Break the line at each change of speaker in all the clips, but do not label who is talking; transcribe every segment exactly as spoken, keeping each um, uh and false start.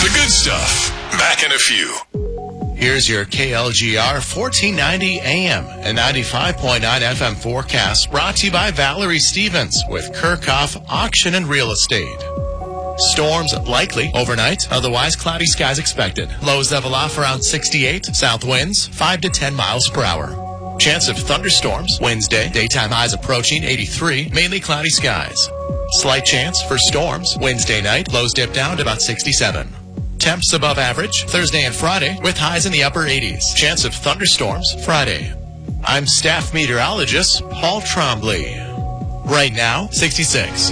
The good stuff. Back in a few.
Here's your K L G R fourteen ninety A M and ninety-five point nine F M forecast, brought to you by Valerie Stevens with Kirchhoff Auction and Real Estate. Storms likely overnight, otherwise cloudy skies expected. Lows level off around sixty-eight, south winds five to ten miles per hour. Chance of thunderstorms Wednesday, daytime highs approaching eighty-three, mainly cloudy skies. Slight chance for storms Wednesday night, lows dip down to about sixty-seven. Temps above average Thursday and Friday with highs in the upper eighties. Chance of thunderstorms Friday. I'm staff meteorologist Paul Trombley. Right now, sixty-six.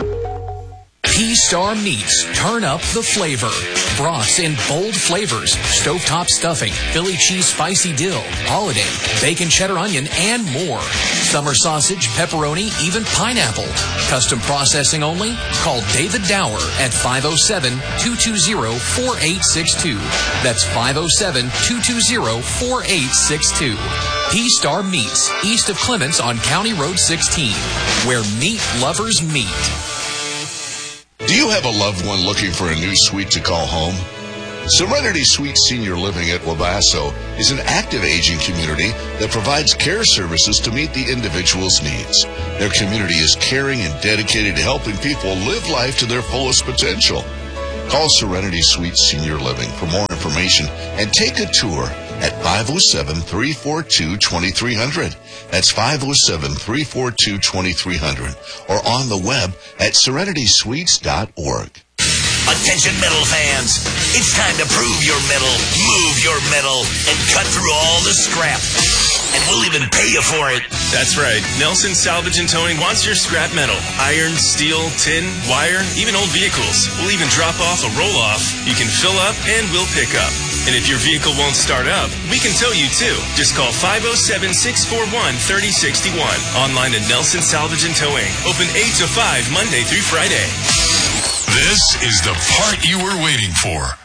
P-Star Meats. Turn up the flavor. Broths in bold flavors. Stovetop stuffing, Philly cheese spicy dill, holiday, bacon cheddar onion, and more. Summer sausage, pepperoni, even pineapple. Custom processing only? Call David Dower at five oh seven, two two zero, four eight six two. That's five oh seven, two two zero, four eight six two. P-Star Meats, east of Clements on County Road sixteen, where meat lovers meet.
Do you have a loved one looking for a new suite to call home? Serenity Suite Senior Living at Wabasso is an active aging community that provides care services to meet the individual's needs. Their community is caring and dedicated to helping people live life to their fullest potential. Call Serenity Suite Senior Living for more information and take a tour at five oh seven, three four two, two three zero zero. That's five oh seven, three four two, two three zero zero. Or on the web at serenity suites dot org.
Attention metal fans, it's time to prove your metal, move your metal, and cut through all the scrap. And we'll even pay you for it.
That's right. Nelson Salvage and Towing wants your scrap metal. Iron, steel, tin, wire, even old vehicles. We'll even drop off a roll-off. You can fill up and we'll pick up. And if your vehicle won't start up, we can tow you too. Just call five oh seven, six four one, three oh six one. Online at Nelson Salvage and Towing. Open eight to five, Monday through Friday.
This is the part you were waiting for.